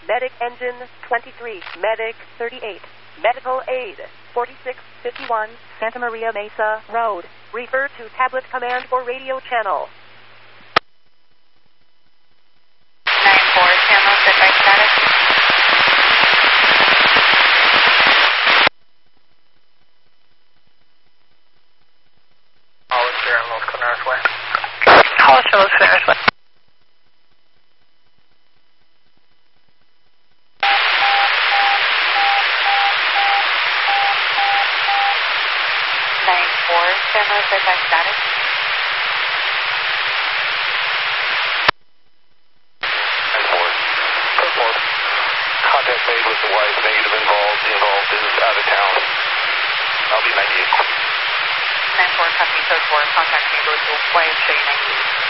Medic Engine 23, Medic 38, Medical Aid 4651, Santa Maria Mesa Road. Refer to tablet command for radio channel.